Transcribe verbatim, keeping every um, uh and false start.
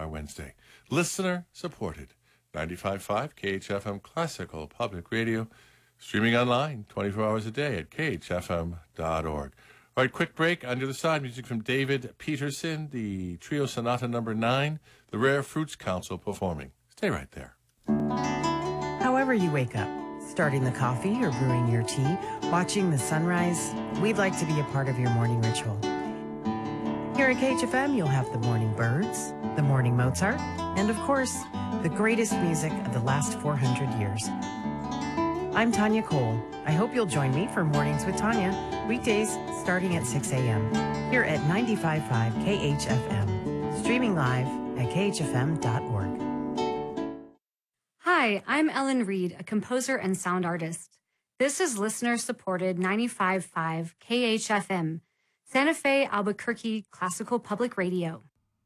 our Wednesday. Listener supported. ninety-five point five K H F M Classical Public Radio. Streaming online twenty-four hours a day at K H F M dot org. All right, quick break. Under the Side, music from David Peterson, the Trio Sonata number nine, the Rare Fruits Council performing. Stay right there. However you wake up, starting the coffee or brewing your tea, watching the sunrise, we'd like to be a part of your morning ritual. Here at K H F M, you'll have the morning birds, the morning Mozart, and of course, the greatest music of the last four hundred years. I'm Tanya Cole. I hope you'll join me for Mornings with Tanya, weekdays starting at six a.m. here at ninety-five point five K H F M, streaming live at K H F M dot org. Hi, I'm Ellen Reed, a composer and sound artist. This is listener-supported ninety-five point five K H F M, Santa Fe, Albuquerque Classical Public Radio.